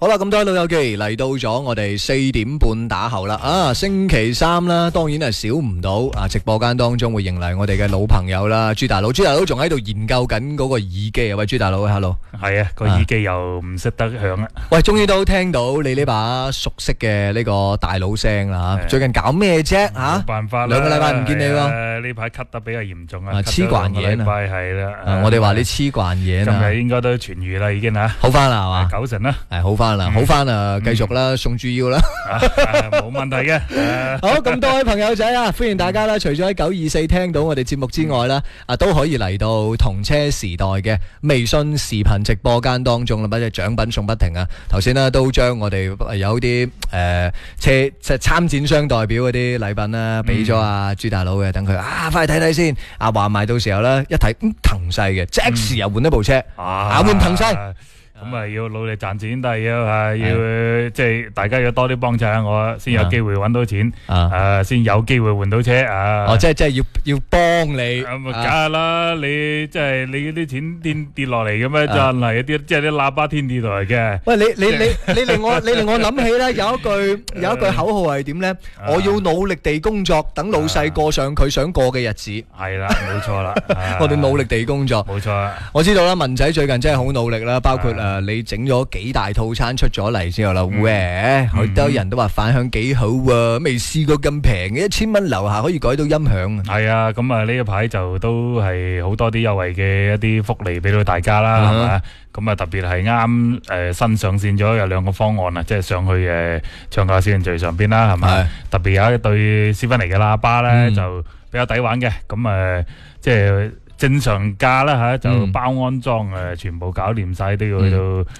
好啦，咁多位老友記嚟到咗我哋4點半打後啦。星期三啦，當然係少唔到直播間當中會迎嚟我哋嘅老朋友啦，朱大佬。朱大佬仲喺度研究緊嗰個耳機啊！喂，朱大佬 ，hello。 係啊，個耳機又唔識得響啊！ 喂，終於都聽到你呢把熟悉嘅呢個大佬聲啦。最近搞咩啫？ 冇辦法啦， 2個禮拜唔見你喎。 呢排咳得比較嚴重啊， 黐慣嘢啊！ 係啦， 我哋話你黐慣嘢啦。 今日應該都痊愈啦，已經好翻啦係嘛 ？90%啦， 係好翻啦，好翻啊！繼續啦，送豬腰啦， 冇問題嘅。 好，咁多位朋友仔啊，歡迎大家啦！除咗喺924聽到我哋節目之外啦，都可以嚟到同車時代嘅微信視頻直播間當中啦，乜嘢獎品送不停啊！頭先呢都將我哋有啲車即係參展商代表嗰啲禮品啦，俾咗阿朱大佬嘅，等佢快去睇睇先。話埋到時候咧，一睇騰勢嘅，即時又換一部車，換騰勢。 咁要努力賺錢，但係要即係大家要多啲幫襯我，先有機會揾到錢，先有機會換到車即係要幫你。 咁梗係啦，你即係你啲錢天跌落嚟嘅咩？真係一啲即係啲喇叭天跌落嚟嘅。 喂，你令我諗起咧，有一句口號係點咧？我要努力地工作，等老細過上佢想過嘅日子。 係啦，冇錯啦。 我哋努力地工作， 冇錯。 我知道啦，文仔最近真係好努力啦，包括你整咗幾大套餐出咗嚟之後啦，好多人都話反響幾好喎，未試過咁平嘅，1000蚊樓下可以改到音響。 係啊，咁呢一排就都係好多啲優惠嘅一啲福利俾到大家啦，係咪？咁特別係啱新上線咗有2個方案啊，即係上去唱價小程序上邊啦，係咪？特別有一對斯芬尼嘅喇叭咧，就比較抵玩嘅，咁即係。正常價啦就包安裝全部搞掂晒都要去到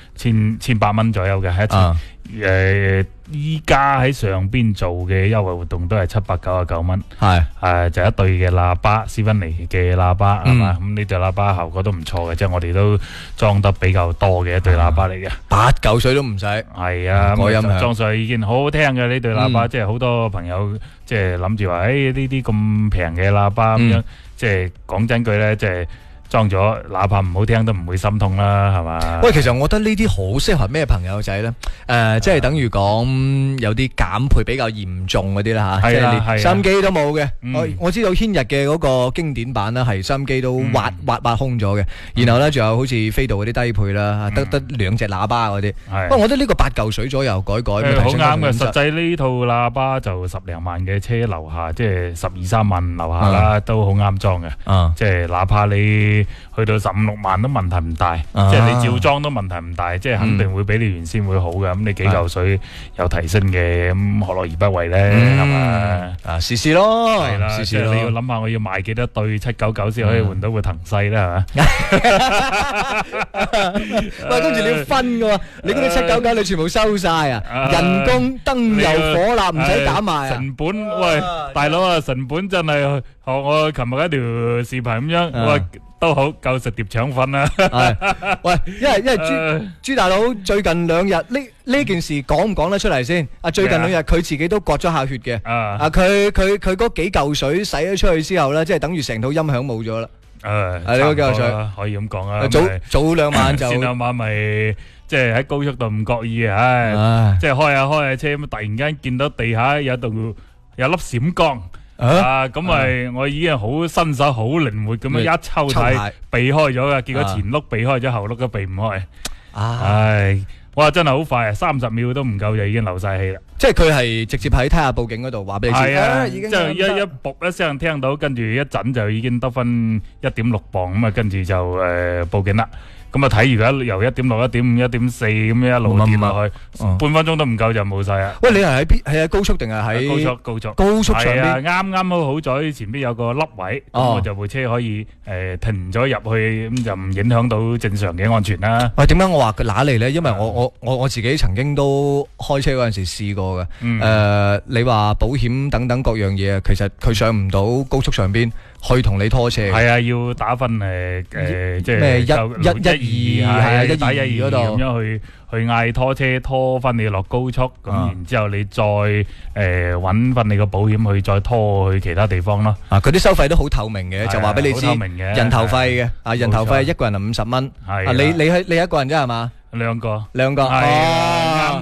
1800蚊左右嘅一次。依家喺上邊做嘅優惠活動都係799蚊。係就一對嘅喇叭，斯芬尼嘅喇叭係嘛？咁呢對喇叭效果都唔錯嘅，即係我哋都裝得比較多嘅一對喇叭嚟嘅 ，8嚿水都唔使。 係啊， 個音響裝上去已經好好聽嘅呢對喇叭，即係好多朋友即係諗住話，呢啲咁平嘅喇叭咁樣。即係講真句咧，即係裝咗，哪怕唔好聽都唔會心痛啦，係嘛？ 喂，其實我覺得呢啲好適合咩朋友仔咧？即係等於講有啲減配比較嚴重嗰啲啦嚇，即係連收音機都冇嘅。我知道軒逸嘅嗰個經典版啦，係收音機都挖空咗嘅。然後咧，仲有好似飛度嗰啲低配啦，得2隻喇叭嗰啲。不過我覺得呢個8嚿水左右改，好啱嘅。實際呢套喇叭就10零萬嘅車樓下，即係12-13萬樓下啦，都好啱裝嘅。即係哪怕你去到15-16萬都問題唔大，即係你照裝都問題唔大，即係肯定會比你原先會好嘅。咁你幾嚿水有提升嘅，咁何樂而不為咧？係嘛？ 試試咯， 係啦， 試試咯。你要諗下，我要賣幾多對799先可以換到個騰勢咧？係嘛？ 喂，跟住你要分嘅喎，你嗰啲799你全部收晒啊！人工、燈油、火蠟唔使減埋啊！ 成本，喂，大佬啊，成本真係學我琴日一條視頻咁樣，喂。都好夠食碟腸粉啦！ 喂，因為朱大佬最近2日呢件事講唔講得出嚟先？最近2日佢自己都割咗下血嘅。佢嗰幾嚿水使咗出去之後咧，即係等於成套音響冇咗啦。 係呢個幾嚿水可以咁講啊！ 早2晚就先2晚咪即係喺高速度唔覺意即係開下車咁，突然間見到地下有粒閃光。咁咪我已經好新手好靈活咁樣一抽睇避開咗嘅，結果前碌避開咗，後碌都避唔開。哇，真係好快啊！30秒都唔夠就已經漏晒氣啦。 即係佢係直接喺睇下報警嗰度話俾你知。係啊，已經即係一卜一聲聽到，跟住一陣就已經得分1.6磅咁啊，跟住就報警啦。咁睇如果由1.6、1.5、1.4咁樣一路跌落去，半分鐘都唔夠就冇晒啦。 喂，你係喺邊？係喺高速定係喺高速上邊？ 啱好在前邊有個凹位，咁我就部車可以停咗入去，咁就唔影響到正常嘅安全啦。 喂，點解我話佢揦嚟咧？因為我自己曾經都開車嗰陣時試過嘅。你話保險等等各樣嘢，其實佢上唔到高速上邊去同你拖車。 係啊，要打分即係咩112係啊 ，112嗰度咁樣去嗌拖車拖翻你落高速，咁然之後你再揾翻你個保險去再拖去其他地方咯。 佢啲收費都好透明嘅，就話俾你知，人頭費嘅，人頭費一個人係50蚊。你一個人啫係嘛？ 兩個， 係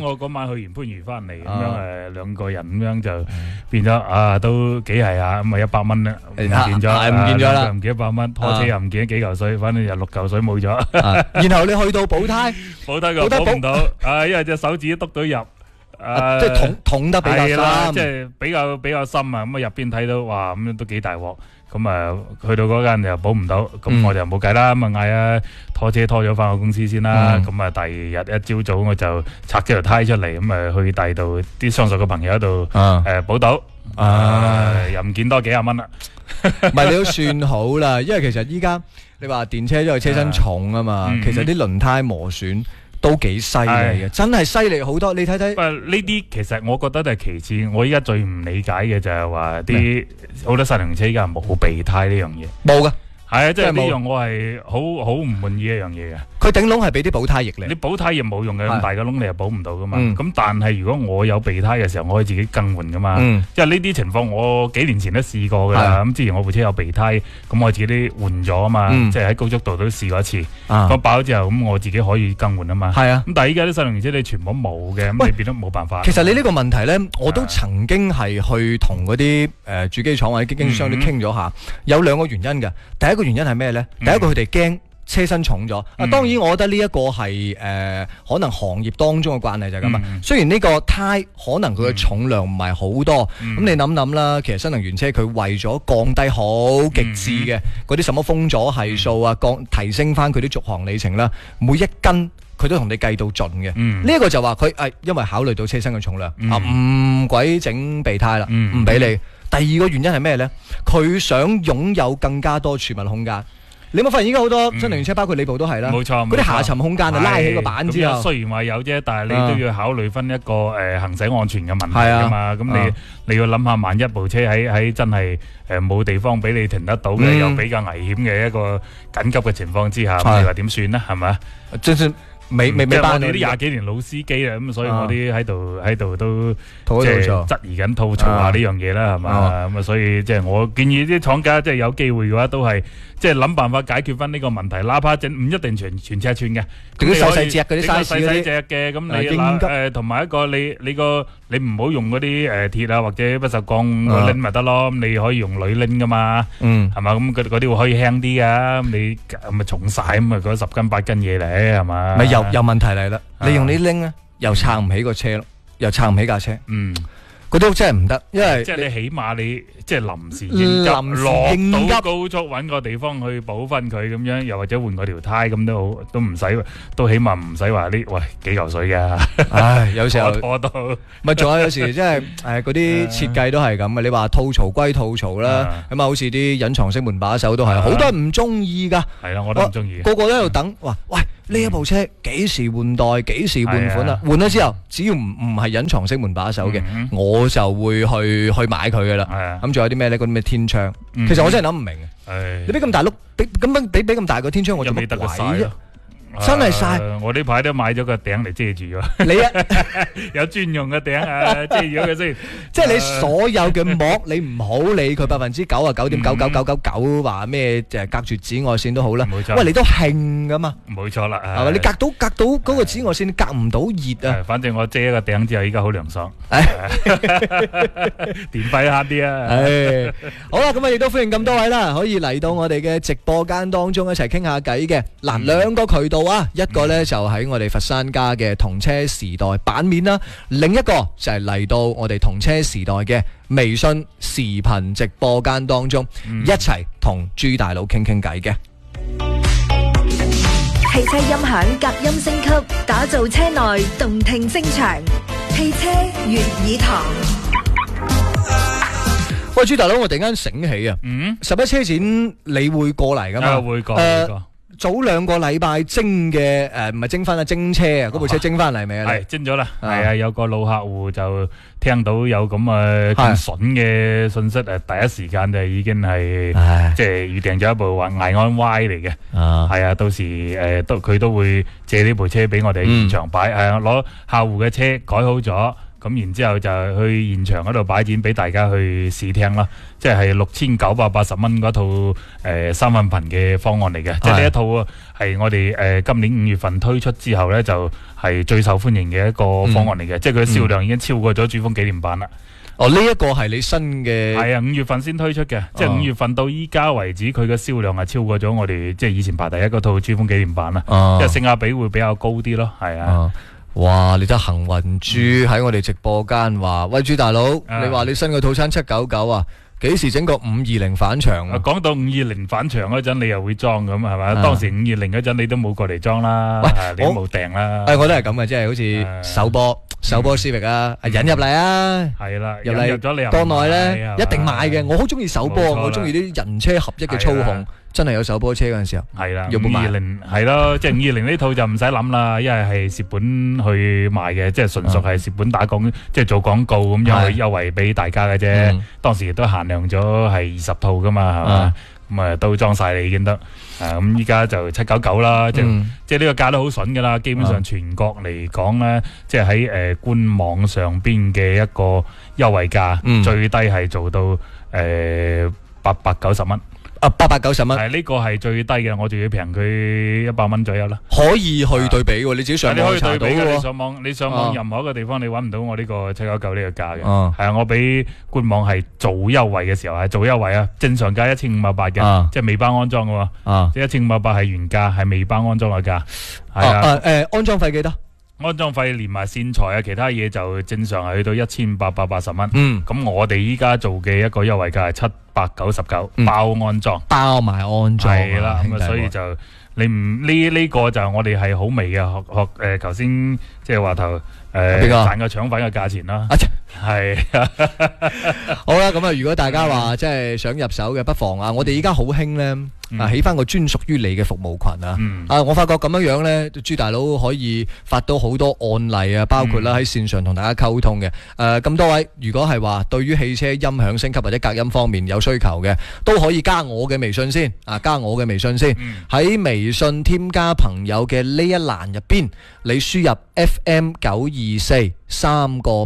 我嗰晚去完番禺翻嚟咁樣兩個人咁樣就變咗都幾係啊，咁100蚊啦，唔見咗， 唔見咗啦， 唔見100蚊，拖車又唔見咗幾嚿水，反正就6嚿水冇咗。 然後你去到補胎， 補胎個補唔到，因為隻手指篤到入。 即係捅得比較深， 即係比較深啊！咁啊入邊睇到，哇咁都幾大鑊。咁啊去到嗰間又補唔到，咁我就冇計啦。咁啊嗌拖車拖咗翻個公司先啦。咁啊第二日一朝早我就拆咗條胎出嚟，咁啊去第二度啲相熟嘅朋友度補到，又唔見多幾廿蚊啦。 唔係你都算好啦，因為其實依家你話電車因為車身重啊嘛，其實啲輪胎磨損都幾犀利嘅，真係犀利好多。你睇睇， 呢啲其實我覺得都係其次。我依家最唔理解嘅就係話啲好多新能源車依家冇備胎呢樣嘢， 冇噶， 係啊，即係呢樣我係好唔滿意一樣嘢嘅。 佢頂籠係俾啲補胎液嚟， 你補胎液冇用嘅，咁大個窿你又補唔到噶嘛。咁但係如果我有備胎嘅時候，我可以自己更換噶嘛。即係呢啲情況我幾年前都試過噶啦。咁之前我部車有備胎，咁我自己都換咗啊嘛。即係喺高速度都試過一次。咁爆咗之後，咁我自己可以更換啊嘛。係啊。咁但係依家啲新能源車你全部冇嘅，咁你變得冇辦法。 其實你呢個問題咧，我都曾經係去同嗰啲主機廠或者經銷商都傾咗下，有兩個原因嘅。第一個原因係咩咧？第一個佢哋驚車身重咗，當然我覺得呢一個係可能行業當中嘅慣例就係咁啊。雖然呢個胎可能佢嘅重量唔係好多，咁你諗諗啦，其實新能源車佢為咗降低好極致嘅嗰啲什麼風阻係數啊，提升翻佢啲續航里程啦，每一斤佢都同你計到盡嘅。呢一個就話佢因為考慮到車身嘅重量唔鬼整備胎啦，唔俾你。第二個原因係咩呢？佢想擁有更加多儲物空間。你有冇發現依家好多新能源車，包括你部都係啦， 冇錯， 嗰啲下沉空間拉起個板之後， 雖然話有啫，但係你都要考慮分一個行駛安全嘅問題㗎嘛。咁你要諗下，萬一部車喺真係冇地方俾你停得到嘅，又比較危險嘅一個緊急嘅情況之下，咁你話點算呢？係咪？ 未班你啲廿幾年老司機啦，咁所以我啲喺度都即係質疑緊吐槽下呢樣嘢啦，係嘛？咁啊，所以即係我建議啲廠家即係有機會嘅話，都係即係諗辦法解決翻呢個問題，哪怕唔一定全尺寸嘅， 啲細隻嗰啲細隻嘅，咁你同埋一個你唔好用嗰啲鐵啊或者不鏽鋼拎咪得咯，咁你可以用鋁拎噶嘛，係嘛？咁嗰啲會可以輕啲噶，你咪重晒咁啊，嗰10斤8斤嘢嚟係嘛？ 又問題嚟啦！你用呢拎咧，又撐唔起個車咯，又撐唔起架車。嗰啲真係唔得，因為即係你起碼你即係臨時應急落到高速揾個地方去補翻佢咁樣，又或者換嗰條胎咁都好，都唔使，都起碼唔使話呢喂幾嚿水㗎。 唉，有時候拖到咪仲有時即係嗰啲設計都係咁嘅。你話吐槽歸吐槽啦，咁啊好似啲隱藏式門把手都係，好多人唔中意㗎。係啦， 我都唔中意。 個個都喺度等，話喂呢一部車幾時換代，幾時換款啊？換咗之後，只要唔係隱藏式門把手嘅，我就會去買佢噶啦。咁仲有啲咩咧？嗰啲咩天窗，其實我真係諗唔明嘅。你俾咁大碌，俾咁大個天窗，我做乜鬼啫？真係晒！ 我呢排都買咗個頂嚟遮住咗。你有專用嘅頂啊，遮住咗佢先。 即係你所有嘅膜，你唔好理佢99.99999%話咩，就係隔住紫外線都好啦。喂，你都興噶嘛？冇錯啦， 係咪？你隔到嗰個紫外線，你隔唔到熱啊？ 反正我遮一個頂之後，依家好涼爽。電費慳啲啊！ 好啦，咁啊亦都歡迎咁多位啦，可以嚟到我哋嘅直播間當中一齊傾下偈嘅。嗱，兩個渠道。一個呢就喺我哋佛山家嘅同車時代版面啦，另一個就係嚟到我哋同車時代嘅微信視頻直播間當中，一齊同朱大佬傾傾偈嘅。 汽車音響隔音升級，打造車內動聽聲場。汽車粵語堂。 喂，朱大佬，我突然間醒起啊，11車展你會過嚟噶嘛？ 會過。 早2個禮拜徵嘅唔係徵翻啊，徵車啊，嗰部車徵翻嚟未啊？ 係徵咗啦，係啊，有個老客戶就聽到有咁咁筍嘅信息，第一時間就已經係即係預訂咗一部艾安 Y 嚟嘅，係啊，到時佢都會借呢部車俾我哋現場擺，攞客戶嘅車改好咗。 咁然之後就去現場嗰度擺展俾大家去試聽啦，即係6980蚊嗰套三分頻嘅方案嚟嘅，即係呢一套係我哋今年5月份推出之後呢，就係最受歡迎嘅一個方案嚟嘅，即係佢嘅銷量已經超過咗珠峰紀念版啦。 哦，呢一個係你新嘅， 係啊，5月份先推出嘅，即係5月份到依家為止，佢嘅銷量係超過咗我哋即係以前排第一嗰套珠峰紀念版啦，即係性價比會比較高啲咯，係啊。 哇！你真係幸運豬喺我哋直播間話，喂豬大佬，你話你新嘅套餐799啊，幾時整個520返場啊？ 講到520返場嗰陣，你又會裝咁係嘛？當時520嗰陣你都冇過嚟裝啦，你都冇訂啦。 我都係咁嘅，即係好似首波思域啊，引入嚟啊， 係啦， 入咗你國內咧一定買嘅。我好中意首波，我中意啲人車合一嘅操控。真係有首波車嗰陣時候， 係啦，520係咯，即係520呢套就唔使諗啦，因為係蝕本去賣嘅，即係純屬係蝕本打廣，即係做廣告咁樣去優惠俾大家嘅啫。當時亦都限量咗係20套噶嘛，係嘛，咁啊都裝晒你已經得。咁依家就799啦，即係呢個價都好筍噶啦。基本上全國嚟講咧，即係喺官網上邊嘅一個優惠價，最低係做到890蚊。 890蚊， 係呢個係最低嘅，我仲要平佢100蚊左右啦。 可以去對比喎，你自己上網查到嘅。 你上網任何一個地方，你揾唔到我呢個799呢個價嘅。係啊，我俾官網係做優惠嘅時候係做優惠啊，正常價1580嘅，即係未包安裝嘅喎。即係1580係原價，係未包安裝嘅價。係啊。 安裝費幾多？ 安裝費連埋線材啊，其他嘢就正常係去到1880蚊。咁我哋依家做嘅一個優惠價係799，包安裝， 包埋安裝。 係啦，咁啊，所以就你唔呢個就我哋係好微嘅學頭先即係話頭賺個腸粉嘅價錢啦。係好啦，咁啊，如果大家話即係想入手嘅，不妨啊，我哋依家好興咧。起翻個專屬於你嘅服務群啊！我發覺咁樣咧，朱大佬可以發到好多案例啊，包括啦喺線上同大家溝通嘅。咁多位，如果係話對於汽車音響升級或者隔音方面有需求嘅，都可以加我嘅微信先加我嘅微信先。喺微信添加朋友嘅呢一欄入邊，你輸入 FM924 3個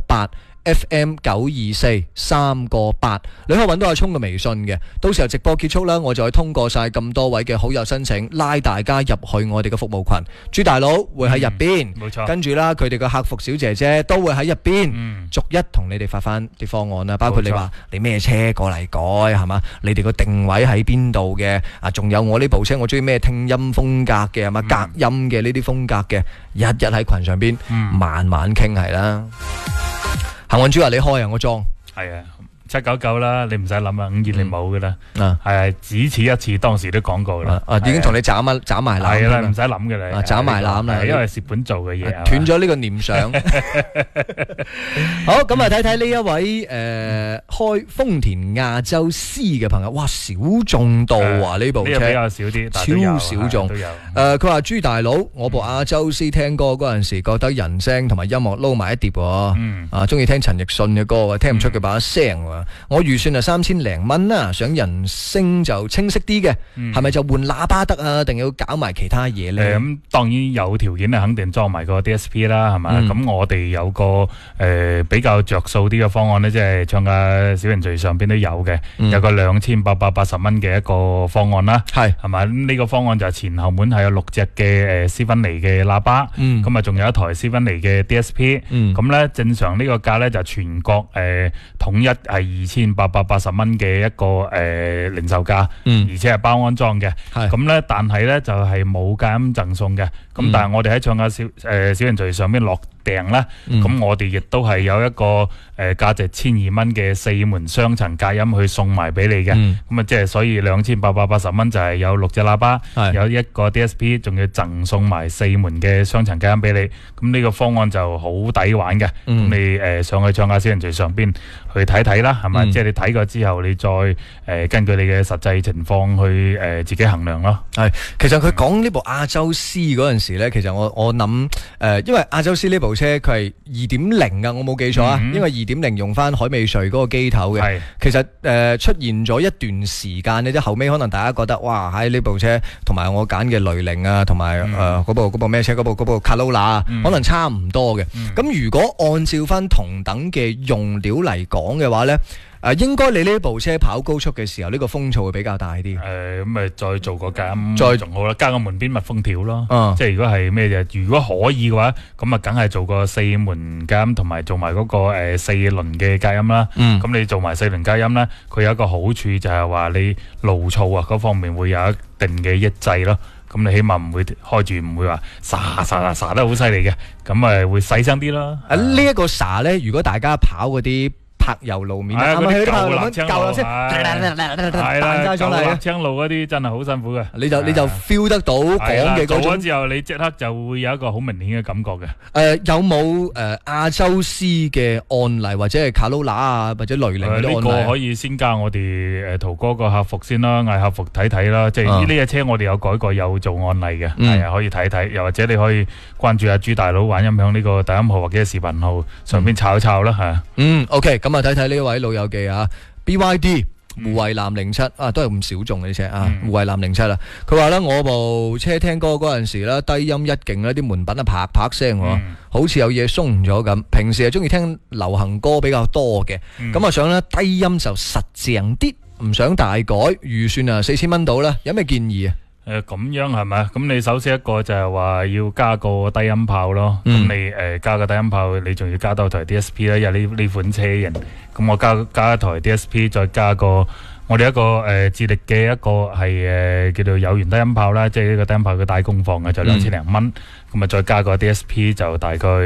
8。FM924 3個8，你可以揾到阿聰嘅微信嘅。到時候直播結束啦，我就會通過晒咁多位嘅好友申請，拉大家入去我哋嘅服務群。朱大佬會喺入邊，冇錯。跟住啦，佢哋嘅客服小姐姐都會喺入邊，逐一同你哋發翻啲方案啦。包括你話你咩車過嚟改係嘛？你哋個定位喺邊度嘅？仲有我呢部車我中意咩聽音風格嘅係嘛？隔音嘅呢啲風格嘅，日日喺群上邊慢慢傾係啦。幸運豬話你開啊，我裝。 係啊，799啦，你唔使諗啊，520冇噶啦。係只此一次，當時都講過啦。 已經同你斬埋攬。 係啦，唔使諗嘅你。 斬埋攬啦， 因為蝕本做嘅嘢。 斷咗呢個念想。好，咁啊睇睇呢一位開豐田亞洲 C 嘅朋友，哇，小眾度啊呢部車。呢個比較少啲， 超小眾。佢話朱大佬，我部亞洲 C 聽歌嗰陣時，覺得人聲同埋音樂撈埋一碟喎。中意聽陳奕迅嘅歌，聽唔出佢把聲。我預算係3000零蚊啦，想人聲就清晰啲嘅，係咪就換喇叭得啊？定要搞埋其他嘢咧？ 咁當然有條件肯定裝埋個 DSP 啦，係嘛？咁我哋有個比較着數啲嘅方案呢，即係唱架小型序上邊都有嘅，有個2880蚊嘅一個方案啦，係嘛？呢個方案就前後門係有6隻嘅斯芬尼嘅喇叭，咁啊仲有一台斯芬尼嘅 DSP，咁呢正常呢個價呢，就全國統一係2880蚊嘅一個零售價，而且係包安裝嘅。咁咧，但係咧就係冇隔音贈送嘅。咁但係我哋喺唱架小型序上邊落訂啦，咁我哋亦都係有一個價值1200蚊嘅4門雙層隔音去送埋俾你嘅。咁啊，即係所以2880蚊就係有6隻喇叭，有一個 DSP， 仲要贈送埋4門嘅雙層隔音俾你。咁呢個方案就好抵玩嘅。咁你上去唱架小型序上邊去睇睇啦，係咪？即係你睇過之後，你再根據你嘅實際情況去自己衡量咯。 係，其實佢講呢部亞洲 C 嗰陣時咧，其實我諗因為亞洲 C 呢部部車佢係2.0啊，我冇記錯啊，因為2.0用翻海美瑞嗰個機頭嘅。 係其實出現咗一段時間咧，即係後尾可能大家覺得哇，喺呢部車同埋我揀嘅雷凌啊，同埋嗰部咩車，嗰部卡羅拉啊，可能差唔多嘅。咁如果按照翻同等嘅用料嚟講嘅話咧，應該你呢部車跑高速嘅時候，呢個風噪會比較大啲。 咁咪再做個減， 再仲好啦，加個門邊密封條咯。即係如果係咩嘅，如果可以嘅話，咁啊梗係做個4門隔音，同埋做埋嗰個4輪嘅隔音啦。咁你做埋4輪隔音咧，佢有一個好處就係話你路噪啊嗰方面會有一定嘅抑制咯。咁你起碼唔會開住，唔會話沙得好犀利嘅，咁會細聲啲咯。 呢一個沙咧，如果大家跑嗰啲柏油路面， 嗰啲舊瀝聲， 彈晒上嚟。舊瀝青路嗰啲真係好辛苦嘅。你就 feel 得到講嘅嗰種。 做咗之後，你即刻就會有一個好明顯嘅感覺嘅。 有冇亞洲獅嘅案例，或者係卡羅拉啊，或者雷凌嗰啲案例？ 呢個可以先加我哋圖哥個客服先啦，嗌客服睇睇啦。即係呢隻車我哋有改過，有做案例嘅，係啊，可以睇睇。又或者你可以關注阿朱大佬玩音響呢個抖音號或者視頻號上邊炒一炒啦嚇。 OK，咁睇睇呢位老友記啊 ，BYD 護衛藍07啊，都係咁小眾嘅啲車啊，護衛藍07啦。佢話咧，我部車聽歌嗰陣時咧，低音一勁咧，啲門板啊啪啪聲，好似有嘢鬆咗咁。平時係中意聽流行歌比較多嘅，咁想咧低音就實淨啲，唔想大改，預算啊4000蚊到啦，有咩建議啊？ 咁樣係咪？咁你首先一個就係話要加個低音炮咯。咁你加個低音炮，你仲要加多台 DSP 啦。因為呢款車型，咁我加一台 DSP，再加個我哋一個智力嘅一個係叫做有源低音炮啦，即係呢個低音炮嘅帶功放嘅就2000零蚊。咁啊再加個 DSP 就大概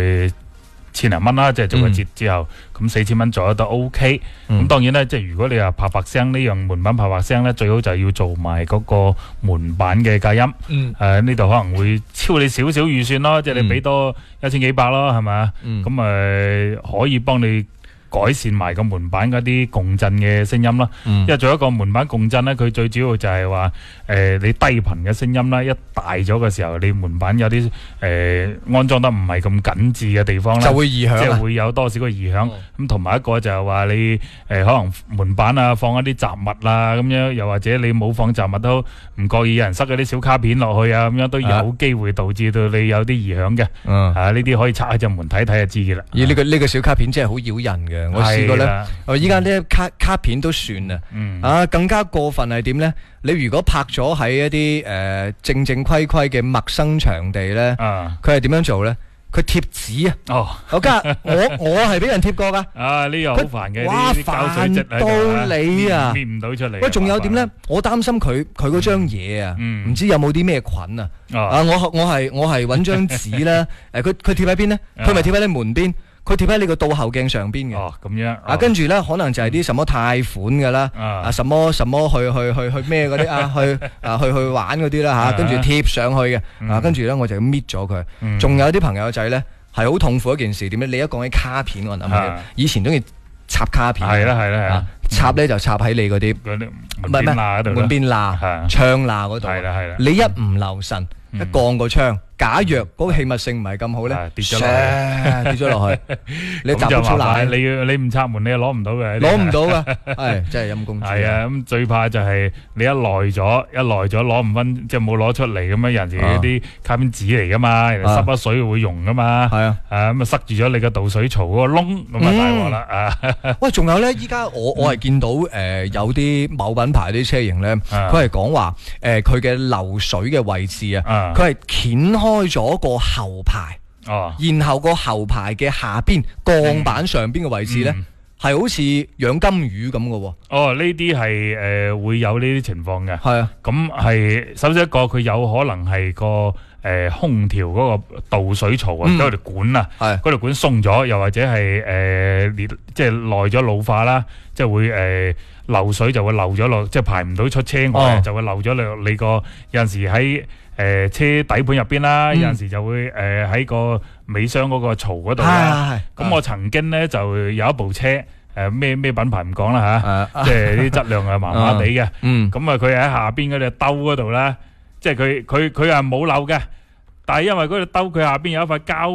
1000零蚊啦，即係做個折之後，咁4000蚊左右都 OK。咁當然咧，即係如果你話啪啪聲呢樣門板啪啪聲咧，最好就要做埋嗰個門板嘅隔音。呢度可能會超你少少預算咯，即係你俾多1000幾百咯，係咪？咁可以幫你改善埋個門板嗰啲共振嘅聲音啦。因為做一個門板共振咧，佢最主要就係話你低頻嘅聲音啦，一大咗嘅時候，你門板有啲安裝得唔係咁緊緻嘅地方咧， 就會異響， 即係會有多少個異響。咁同埋一個就係話你可能門板啊放一啲雜物啊咁樣，又或者你冇放雜物都唔覺意有人塞嗰啲小卡片落去啊，咁樣都有機會導致到你有啲異響嘅。呢啲可以拆喺隻門睇睇就知嘅啦。呢個小卡片真係好擾人嘅。我試過咧，依家啲卡片都算啦，更加過分係點咧？你如果拍咗喺一啲正規嘅陌生場地咧，佢係點樣做咧？佢貼紙啊！我係俾人貼過噶。呢個好煩嘅，哇，煩到你啊， 搣唔到出嚟。 喂，仲有點咧？我擔心佢嗰張嘢啊，唔知有冇啲咩菌啊？我係揾張紙咧，佢貼喺邊咧？佢咪貼喺你門邊？佢貼喺你個倒後鏡上邊嘅。 咁樣。跟住咧可能就係啲什麼貸款噶啦，什麼去咩嗰啲去玩嗰啲啦，跟住貼上去嘅。跟住咧我就搣咗佢。仲有啲朋友仔咧係好痛苦一件事，點咧？你一講起卡片，我諗起以前中意插卡片。係啦。插咧就插喺你嗰啲門邊罅嗰度，門邊罅、窗罅嗰度。係啦。你一唔留神，一降個窗。假若嗰個氣密性唔係咁好咧，跌咗落去，你集唔出嚟， 你唔插門，你又攞唔到嘅， 攞唔到噶，係真係陰公。 係啊，咁最怕就係你一耐咗攞唔翻，即係冇攞出嚟咁樣，人哋嗰啲卡片紙嚟噶嘛，人哋濕咗水會溶噶嘛，係啊，咁啊塞住咗你個導水槽嗰個窿，咁啊大鑊啦。喂，仲有咧，依家我係見到有啲某品牌啲車型咧，佢係講話佢嘅漏水嘅位置啊，佢係掀開咗個後排，然後個後排嘅下邊鋼板上邊嘅位置咧，係好似養金魚咁嘅。 呢啲係會有呢啲情況嘅。係啊，咁係首先一個佢有可能係個空調嗰個導水槽啊，嗰條管啊，嗰條管鬆咗，又或者係即係耐咗老化啦，即係會漏水就會漏咗落，即係排唔到出車外，就會漏咗落你個有陣時喺車底盤入邊啦，有陣時就會喺個尾箱嗰個槽嗰度啦。咁我曾經咧就有一部車咩品牌唔講啦嚇，即係啲質量係麻麻地嘅。咁佢喺下邊嗰隻兜嗰度咧，即係佢係冇漏嘅，但係因為嗰隻兜佢下邊有一塊膠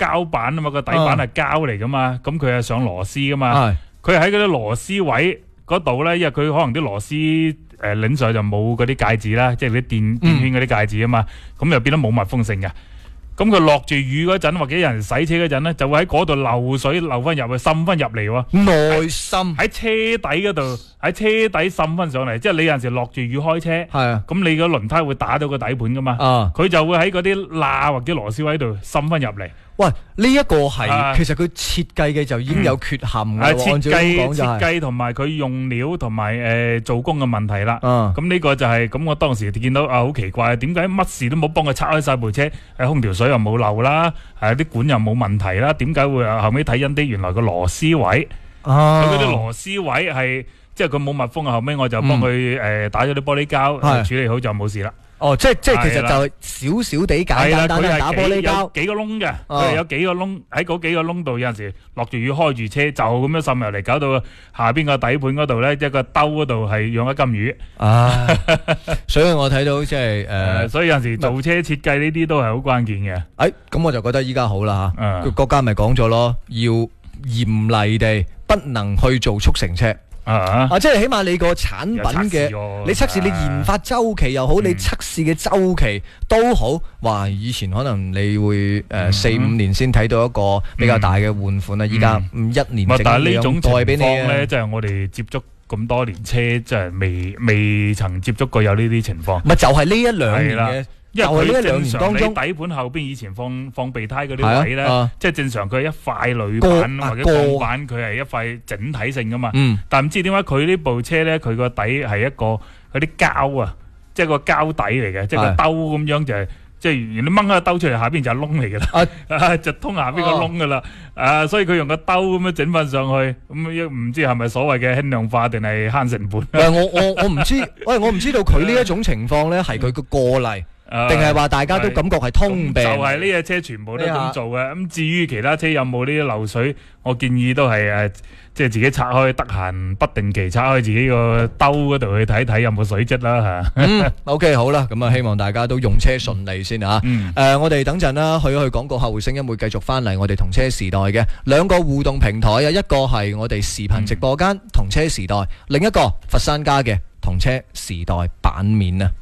膠板啊嘛，個底板係膠嚟噶嘛，咁佢係上螺絲噶嘛， 係佢喺嗰啲螺絲位嗰度咧，因為佢可能啲螺絲擰上就冇嗰啲戒指啦，即係啲電圈嗰啲戒指啊嘛，咁又變得冇密封性嘅。咁佢落住雨嗰陣，或者有人洗車嗰陣咧，就會喺嗰度漏水漏翻入去，滲翻入嚟喎。 內心喺車底嗰度，喺車底滲翻上嚟，即係你有陣時落住雨開車， 係啊， 咁你個輪胎會打到個底盤噶嘛， 啊， 佢就會喺嗰啲罅或者螺絲位度滲翻入嚟。 喂，呢一個係啊其實佢設計嘅就已經有缺陷㗎喎， 設按照咁講就係計設計同埋佢用料同埋做工嘅問題啦。 啊咁呢個就係咁，我當時見到啊好奇怪，點解乜事都冇幫佢拆開晒部車，空調水又冇漏啦，啲管又冇問題啦，點解會後尾睇因啲原來個螺絲位，佢嗰啲螺絲位係即係佢冇密封啊，後尾我就幫佢打咗啲玻璃膠， 係處理好就冇事啦。 哦，即係其實係啦就少少地簡簡單單打玻璃膠有，幾個窿嘅，佢係有幾個窿，喺嗰幾個窿度有陣時落住雨開住車就咁樣滲入嚟，搞到下邊個底盤嗰度咧一個兜嗰度係養一金魚。 啊，所以我睇到即係所以有陣時造車設計呢啲都係好關鍵嘅。 咁我就覺得依家好啦嚇， 嗯國家咪講咗咯，要嚴厲地不能去做速成車。即係起碼你個產品嘅，你測試你研發周期又好，你測試嘅周期都好。哇！以前可能你會4-5年先睇到一個比較大嘅換款啦，依家1年整但係呢種情代俾你況咧，即係我哋接觸咁多年車，即係未曾接觸過有呢啲情況。 咪就係呢一兩年嘅。 因為佢就係呢一兩正常你年當中， 底盤後邊以前放備胎嗰啲位咧，即係正常佢係一塊鋁板或者鋼板，佢係一塊整體性噶嘛。但係唔知點解佢呢部車咧，佢個底係一個嗰啲膠啊，即係個膠底嚟嘅，即係個兜咁樣就係。即係你掹個兜出嚟，下邊就係窿嚟噶啦，就通下邊個窿噶啦，所以佢用個兜咁樣整翻上去，咁唔知係咪所謂嘅輕量化定係慳成本？ 我唔知，我唔知道佢呢一種情況咧係佢個個例。定係話大家都感覺係通病， 就係呢隻車全部都咁做嘅。咁至於其他車有冇呢啲漏水，我建議都係即係自己拆開，得閒不定期拆開自己個兜嗰度去睇睇有冇水質啦嚇。 OK 好啦，咁啊希望大家都用車順利先嚇。我哋等陣啦，去廣告，客戶聲音會繼續翻嚟。我哋同車時代嘅兩個互動平台啊，一個係我哋視頻直播間同車時代，另一個佛山家嘅同車時代版面啊。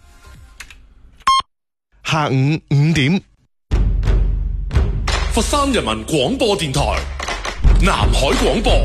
下午5點，佛山人民廣播電台南海廣播。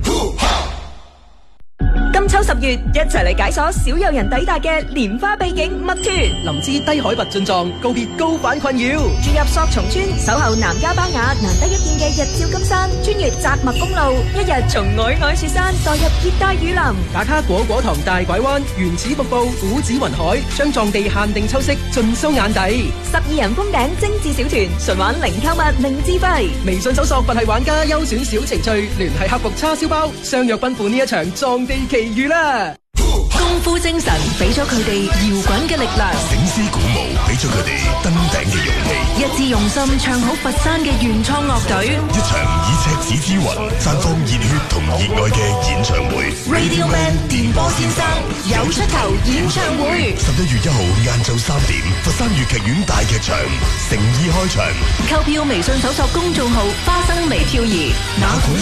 金秋10月，一齊嚟解鎖少有人抵達嘅蓮花秘境密團。 林芝低海拔進藏，告別高反困擾。 住入索松村，守候南迦巴雅難得一見嘅日照金山，穿越扎麥公路，一日從皚皚雪山墮入熱帶雨林。 打卡果果塘大拐彎，原始瀑布，古寺雲海，將藏地限定秋色盡收眼底。 12人封頂精緻小團，純玩零購物零資費。 微信搜索佛系玩家優選小程序，聯繫客服叉燒包，相約奔赴呢一場藏地奇遇啦！ 功夫精神俾咗佢哋搖滾嘅力量， 醒獅鼓舞俾咗佢哋登頂嘅勇氣， 一致用心唱好佛山嘅原創樂隊， 一場以赤子之魂綻放熱血同熱愛嘅演唱會。 Radio Man 電波先生有出頭演唱會 11月1號晏晝3點，佛山粵劇院大劇場誠意開場。 購票微信搜索公眾號花生微漂兒，哪管